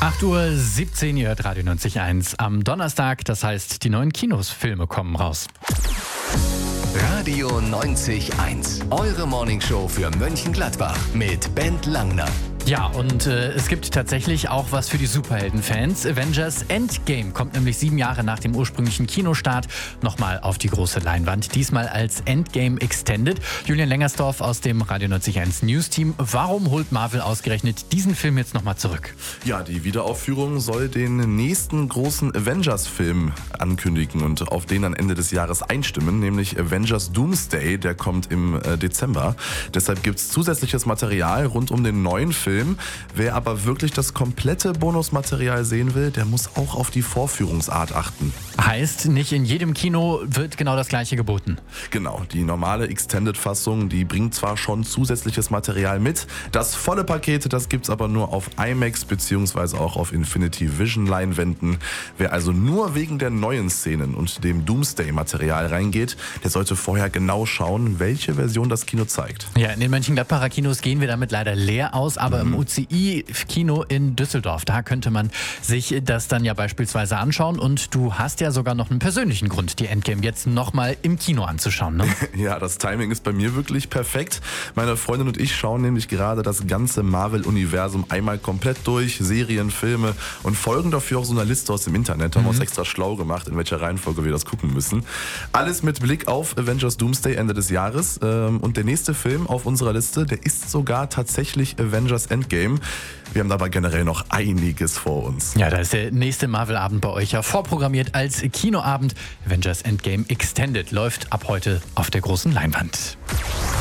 8:17 Uhr, ihr hört Radio 90.1 am Donnerstag. Das heißt, die neuen Filme kommen raus. Radio 90.1, eure Morningshow für Mönchengladbach mit Bent Langner. Ja, und es gibt tatsächlich auch was für die Superheldenfans. Avengers Endgame kommt nämlich 7 Jahre nach dem ursprünglichen Kinostart nochmal auf die große Leinwand. Diesmal als Endgame Extended. Julian Lengersdorf aus dem Radio 90.1 News-Team. Warum holt Marvel ausgerechnet diesen Film jetzt nochmal zurück? Ja, die Wiederaufführung soll den nächsten großen Avengers-Film ankündigen und auf den dann Ende des Jahres einstimmen, nämlich Avengers Doomsday, der kommt im Dezember. Deshalb gibt es zusätzliches Material rund um den neuen Film. Wer aber wirklich das komplette Bonusmaterial sehen will, der muss auch auf die Vorführungsart achten. Heißt, nicht in jedem Kino wird genau das Gleiche geboten. Genau, die normale Extended-Fassung, die bringt zwar schon zusätzliches Material mit, das volle Paket, das gibt's aber nur auf IMAX bzw. auch auf Infinity Vision Leinwänden. Wer also nur wegen der neuen Szenen und dem Doomsday-Material reingeht, der sollte vorher genau schauen, welche Version das Kino zeigt. Ja, in den Mönchengladbacher Kinos gehen wir damit leider leer aus, aber im UCI-Kino in Düsseldorf, da könnte man sich das dann ja beispielsweise anschauen und du hast ja sogar noch einen persönlichen Grund, die Endgame jetzt nochmal im Kino anzuschauen, ne? Ja, das Timing ist bei mir wirklich perfekt. Meine Freundin und ich schauen nämlich gerade das ganze Marvel-Universum einmal komplett durch, Serien, Filme und folgen dafür auch so einer Liste aus dem Internet. Haben wir uns extra schlau gemacht, in welcher Reihenfolge wir das gucken müssen. Alles mit Blick auf Avengers Doomsday Ende des Jahres. Und der nächste Film auf unserer Liste, der ist sogar tatsächlich Avengers Endgame. Wir haben aber generell noch einiges vor uns. Ja, da ist der nächste Marvel-Abend bei euch ja vorprogrammiert als Kinoabend. Avengers Endgame Extended läuft ab heute auf der großen Leinwand.